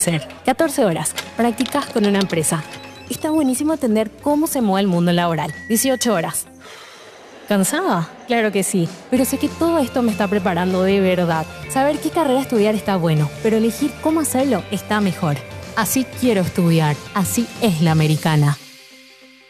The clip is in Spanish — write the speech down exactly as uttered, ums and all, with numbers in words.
catorce horas. Practicas con una empresa. Está buenísimo entender cómo se mueve el mundo laboral. dieciocho horas. ¿Cansada? Claro que sí, pero sé que todo esto me está preparando de verdad. Saber qué carrera estudiar está bueno, pero elegir cómo hacerlo está mejor. Así quiero estudiar. Así es la americana.